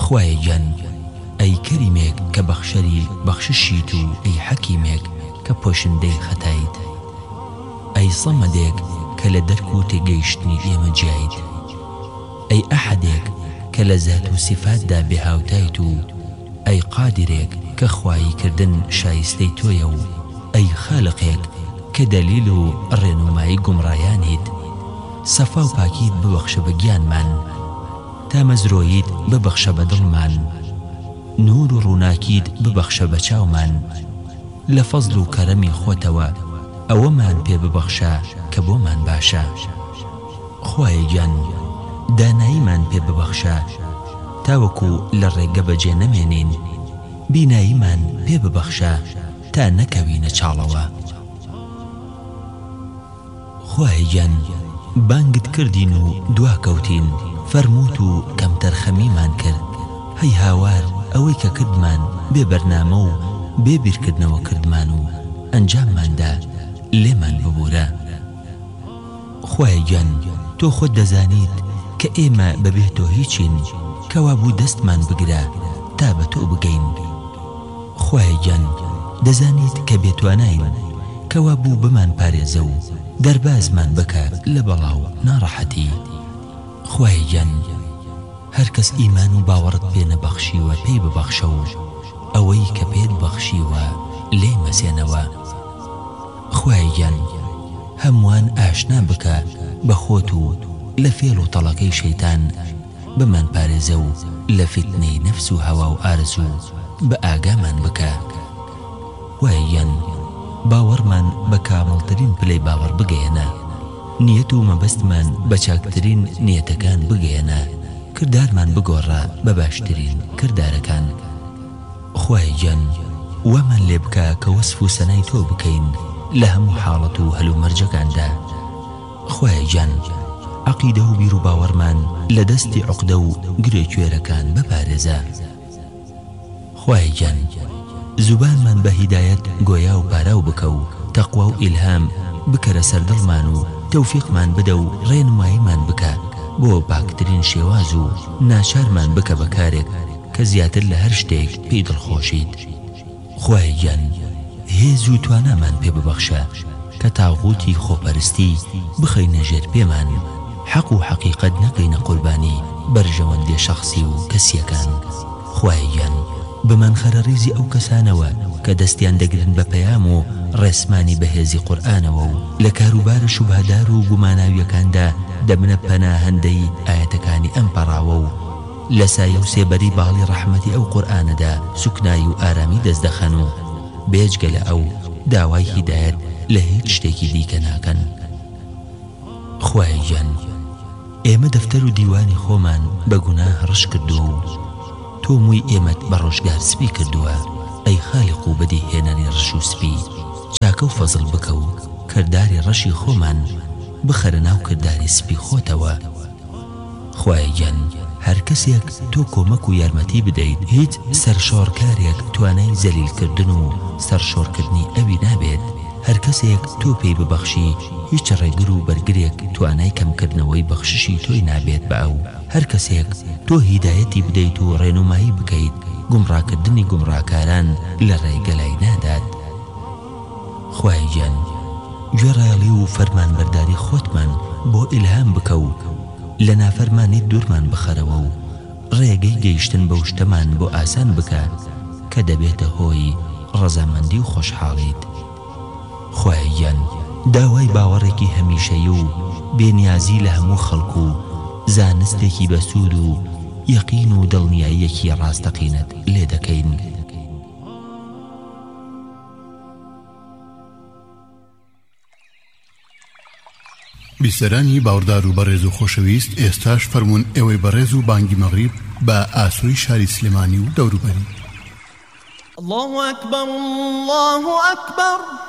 خوایە گیان ئەی کەریمێک کە بەخشەری بەخششیت و ئەی حەکیمێک کە پۆشندەی خەتایت، ئەی سەمەدێک کە لە دەرک و تێگەیشتنی ئێمە جیایت، ئەی ئەحەدێک کە لە زات و سیفاتدا بێهاوتایت و ئەی قادرێک کە خوایی کردن شایستەی تۆیە و ئەی خالقێک کە دەلیل و ڕێنمایی گومڕایانیت، سەفا و پاکیت ببەخشە بە گیانمان، تا مەزرۆییت ببەخشە بە دڵمان، نور و ڕووناکیت ببەخشە بە چاومان، لە فەزل و کەرەمی خۆتەوە ئەوەمان پێ ببەخشە کە بۆمان باشە. خوایە گیان داناییمان پێ ببەخشە تاوەکو لە ڕێگە بەجێ نەمێنین، بیناییمان پێ ببەخشە تا نەکەوینە چاڵەوە. خوایە گیان بانگت کردین و دواکەوتین، فەرمووت و کەمتەر خەمیمان کرد، هەی هاوار ئەوەی کە کردمان بێ بەرنامە و بێ بیرکردنەوە کردمان و ئەنجامماندا لێمان ببوورە. خوایە گیان تۆ خۆت دەزانیت کە ئێمە بەبێ تۆ هیچین، کەوا بوو دەستمان بگرە تا بە تۆ بگەین. خوایە گیان دەزانیت کە بێتوانین، کەوا بوو بمان پارێزە و دەربازمان بکە لە بەڵاو ناڕەحەتی. خوایە گیان هەر کەس ئیمان و باوەڕت پێ نەبەخشیوە پێی ببەخشە و ئەوەی کە پێت بەخشیوە لێ مەسێنەوە. خوایە گیان هەمووان ئاشنا بکە بە خۆت و لە فێڵ و تەڵەکەی شەیتان بمان پارێزە و لە فتنەی نەفس و هەوا و ئارزوو بە ئاگامان بکە. خوایە گیان باوەڕمان بە کامەڵترین پلەی باوەڕ بگەیەنە، نیەت و مەبەستمان بە چاکترین نیەتەکان بگەیەنە، کردارمان بگۆڕە بە باشترین کردارەکان. خوایە گیان وەمان لێ بکە کە وەسف و سەنای تۆ بکەین لە هەموو حاڵەت و هەلومەرجەکاندا. خوایە گیان عەقیدە و بیر و باوەڕمان لە دەستی عوقدە و گرێگوێرەکان بپارێزە. خوایە گیان زوبانمان بە هیدایەت گۆیا و پاراو بکە و تەقوا و ئیلهام بکەرە سەردڵمان و تەوفیقمان بدە و ڕێنماییمان بکە بۆ پاکترین شێواز و ناچارمان بکە بە کارێک کە زیاتر لە هەر شتێک پێی دڵخۆشیت. خوایە گیان هێز و توانامان پێ ببەخشە کە تاغوتی خۆپەرستی بخەینە ژێر پێمان، حەق و حەقیقەت نەکەینە قوربانی بەرژەوەندێ شەخسی و کەسیەکان. خوایە گیان بمان خەرە ڕیزی ئەو کەسانەوە کە دەستیان دەگرن بە پەیام و ڕێسمانی بەهێزی قورئانەوە و لە کاروبارە شوبهەدار و گوماناویەکاندا دەبنە پەنا هەندەی ئاەتەکانی ئەم پەڕاوە و لە سایە و سێبەری باڵی ڕەحمەتی ئەو قورئانەدا سوکنایی و ئارامی دەست دەخەن و بێجگە لە ئەو داوای هیدایەت لە هیچ شتێکی دیکە ناکەن. خوایە گیان ئێمە دەفتەر و دیوانی خۆمان بە گوناه ڕش کردووە و تۆ مووی ئێمەت بە ڕۆژگار سپی کردووە. ئەی خالق و بەدیهێنانی ڕش و سپی، چاکە و فەزڵ بکە و کرداری ڕەشی خۆمان بخەرە ناو کرداری سپی خۆتەوە. خوایە گیان هەر کەسێک تۆ کۆمەک و یارمەتی بدەیت، هیچ سەرشۆڕکارێک توانای زەلیلکردن و سەرشۆڕکردنی ئەوی نابێت. هەر کەسێک تۆ پێی ببەخشی، هیچ ڕێگر و بەرگرێک توانای کەمکردنەوەی بەخششی تۆی نابێت بە ئەو. هەر کەسێک تۆ هیدایەتی بدەیت و ڕێنمایی بکەیت، گومڕاکردنی گومڕاکاران لە ڕێگەلای نادات. خوایە گیان گوێڕایەڵی و فەرمانبەرداری خۆتمان بۆ ئیلهام بکە و لە نافەرمانی دوورمان بخەرەوە و ڕێگەی گەیشتن بەو شتەمان بۆ ئاسان بکە کە دەبێتە هۆی ڕەزامەندی و خۆشحاڵیت. خوایە گیان داوای باوەڕێکی هەمیشەیی و بێنیازی لە هەموو خەڵک و زانستێکی بەسوود و یەقین و دڵنیاییەکی ڕاستەقینەت لێ دەکەین. بیسەرانی باوەڕدار و بەڕێز و خۆشەویست، ئێستاش فەرموون ئێوەی بەڕێز و بانگی مەغریب بە ئاسۆی شاری سلێمانی و دەوروبەری. الله أكبر الله أكبر.